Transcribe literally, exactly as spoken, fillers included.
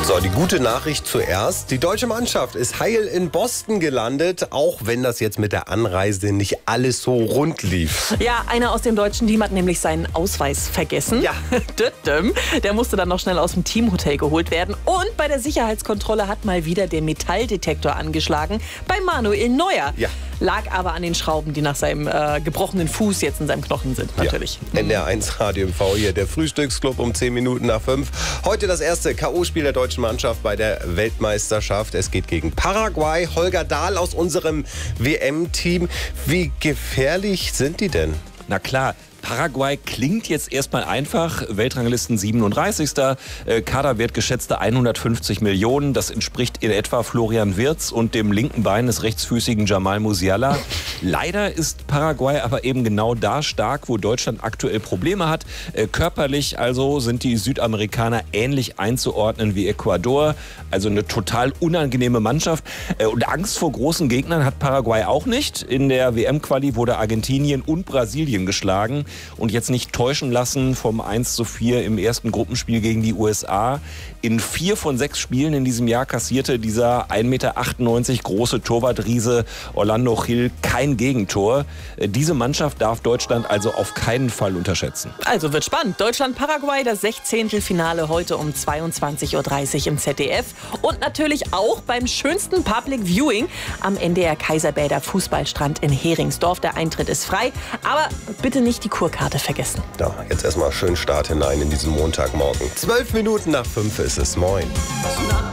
So, die gute Nachricht zuerst. Die deutsche Mannschaft ist heil in Boston gelandet, auch wenn das jetzt mit der Anreise nicht alles so rund lief. Ja, einer aus dem deutschen Team hat nämlich seinen Ausweis vergessen. Ja. Der musste dann noch schnell aus dem Teamhotel geholt werden. Und bei der Sicherheitskontrolle hat mal wieder der Metalldetektor angeschlagen bei Manuel Neuer. Ja. Lag aber an den Schrauben, die nach seinem äh, gebrochenen Fuß jetzt in seinem Knochen sind, natürlich. Ja. N D R eins Radio M V hier, der Frühstücksclub um zehn Minuten nach fünf. Heute das erste K O-Spiel der deutschen Mannschaft bei der Weltmeisterschaft. Es geht gegen Paraguay. Holger Dahl aus unserem W M-Team. Wie gefährlich sind die denn? Na klar. Paraguay klingt jetzt erstmal einfach. Weltranglisten siebenunddreißigster Äh, Kaderwert geschätzte hundertfünfzig Millionen. Das entspricht in etwa Florian Wirtz und dem linken Bein des rechtsfüßigen Jamal Musiala. Leider ist Paraguay aber eben genau da stark, wo Deutschland aktuell Probleme hat. Äh, körperlich also sind die Südamerikaner ähnlich einzuordnen wie Ecuador. Also eine total unangenehme Mannschaft. Äh, und Angst vor großen Gegnern hat Paraguay auch nicht. In der W M-Quali wurde Argentinien und Brasilien geschlagen. Und jetzt nicht täuschen lassen vom eins zu vier im ersten Gruppenspiel gegen die U S A. In vier von sechs Spielen in diesem Jahr kassierte dieser ein Meter achtundneunzig große Torwartriese Orlando Gil kein Gegentor. Diese Mannschaft darf Deutschland also auf keinen Fall unterschätzen. Also wird spannend. Deutschland-Paraguay, das Sechzehntelfinale heute um zweiundzwanzig Uhr dreißig im Z D F. Und natürlich auch beim schönsten Public Viewing am N D R Kaiserbäder Fußballstrand in Heringsdorf. Der Eintritt ist frei, aber bitte nicht die Kurkarte vergessen. Ja, jetzt erstmal schön Start hinein in diesen Montagmorgen. Zwölf Minuten nach fünf ist es. Moin.